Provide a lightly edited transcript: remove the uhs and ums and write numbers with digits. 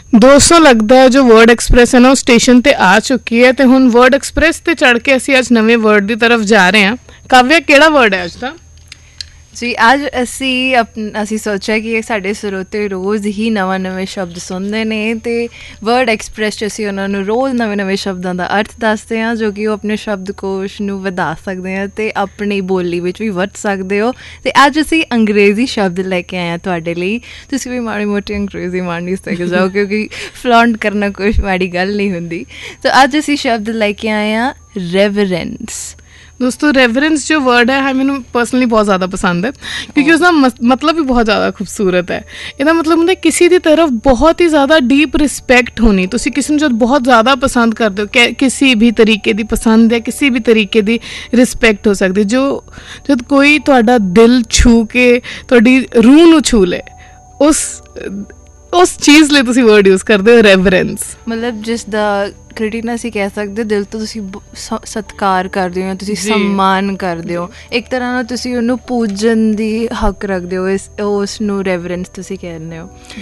ਦੋਸਤੋ ਲੱਗਦਾ ਹੈ ਜੋ ਵਰਡ ਐਕਸਪ੍ਰੈਸ ਹੈ ਨਾ ਉਹ ਸਟੇਸ਼ਨ ਤੇ ਆ ਚੁੱਕੀ ਹੈ ਤੇ ਹੁਣ ਵਰਡ ਐਕਸਪ੍ਰੈਸ ਤੇ ਚੜ੍ਹ ਕੇ ਅਸੀਂ ਅੱਜ ਨਵੇਂ ਵਰਡ ਦੀ ਤਰਫ ਜਾ ਰਹੇ ਹਾਂ। ਕਾਵਿਆ, ਕਿਹੜਾ ਵਰਡ ਹੈ ਅੱਜ ਦਾ? ਜੀ ਅੱਜ ਅਸੀਂ ਸੋਚਿਆ ਕਿ ਸਾਡੇ ਸਰੋਤੇ ਰੋਜ਼ ਹੀ ਨਵੇਂ ਸ਼ਬਦ ਸੁਣਦੇ ਨੇ ਅਤੇ ਵਰਡ ਐਕਸਪ੍ਰੈਸ 'ਚ ਅਸੀਂ ਉਹਨਾਂ ਨੂੰ ਰੋਜ਼ ਨਵੇਂ ਸ਼ਬਦਾਂ ਦਾ ਅਰਥ ਦੱਸਦੇ ਹਾਂ ਜੋ ਕਿ ਉਹ ਆਪਣੇ ਸ਼ਬਦਕੋਸ਼ ਨੂੰ ਵਧਾ ਸਕਦੇ ਹਾਂ ਅਤੇ ਆਪਣੀ ਬੋਲੀ ਵਿੱਚ ਵੀ ਵਰਤ ਸਕਦੇ ਹੋ। ਅਤੇ ਅੱਜ ਅਸੀਂ ਅੰਗਰੇਜ਼ੀ ਸ਼ਬਦ ਲੈ ਕੇ ਆਏ ਹਾਂ ਤੁਹਾਡੇ ਲਈ। ਤੁਸੀਂ ਵੀ ਮਾੜੀ ਮੋਟੀ ਅੰਗਰੇਜ਼ੀ ਮਾਰਨੀ ਸਿੱਖ ਜਾਓ ਕਿਉਂਕਿ ਫਲੌਂਟ ਕਰਨਾ ਕੋਈ ਮਾੜੀ ਗੱਲ ਨਹੀਂ ਹੁੰਦੀ। ਤਾਂ ਅੱਜ ਅਸੀਂ ਸ਼ਬਦ ਲੈ ਕੇ ਆਏ ਹਾਂ ਰੈਵਰੈਂਸ। ਦੋਸਤੋ ਰੈਵਰੈਂਸ ਜੋ ਵਰਡ ਹੈ ਮੈਨੂੰ ਪਰਸਨਲੀ ਬਹੁਤ ਜ਼ਿਆਦਾ ਪਸੰਦ ਹੈ ਕਿਉਂਕਿ ਉਸਦਾ ਮਤਲਬ ਵੀ ਬਹੁਤ ਜ਼ਿਆਦਾ ਖੂਬਸੂਰਤ ਹੈ। ਇਹਦਾ ਮਤਲਬ ਹੁੰਦਾ ਕਿਸੇ ਦੀ ਤਰਫ ਬਹੁਤ ਹੀ ਜ਼ਿਆਦਾ ਡੀਪ ਰਿਸਪੈਕਟ ਹੋਣੀ। ਤੁਸੀਂ ਕਿਸੇ ਨੂੰ ਜਦ ਬਹੁਤ ਜ਼ਿਆਦਾ ਪਸੰਦ ਕਰਦੇ ਹੋ, ਕਿਸੇ ਵੀ ਤਰੀਕੇ ਦੀ ਪਸੰਦ ਹੈ, ਕਿਸੇ ਵੀ ਤਰੀਕੇ ਦੀ ਰਿਸਪੈਕਟ ਹੋ ਸਕਦੀ। ਜਦ ਕੋਈ ਤੁਹਾਡਾ ਦਿਲ ਛੂ ਕੇ ਤੁਹਾਡੀ ਰੂਹ ਨੂੰ ਛੂ ਲੇ, ਉਸ ਚੀਜ਼ ਲਈ ਤੁਸੀਂ ਵਰਡ ਯੂਜ਼ ਕਰਦੇ ਹੋ ਰੈਵਰੈਂਸ। ਮਤਲਬ ਜਿਸ ਦਾ ਕ੍ਰਿਟਿਕ ਅਸੀਂ ਕਹਿ ਸਕਦੇ ਦਿਲ ਤੋਂ ਤੁਸੀਂ ਸਤਿਕਾਰ ਕਰਦੇ ਹੋ, ਤੁਸੀਂ ਸਨਮਾਨ ਕਰਦੇ ਹੋ, ਇੱਕ ਤਰ੍ਹਾਂ ਨਾਲ ਤੁਸੀਂ ਉਹਨੂੰ ਪੂਜਣ ਦੀ ਹੱਕ ਰੱਖਦੇ ਹੋ, ਉਸ ਨੂੰ ਰੈਵਰੈਂਸ ਤੁਸੀਂ ਕਹਿੰਦੇ ਹੋ।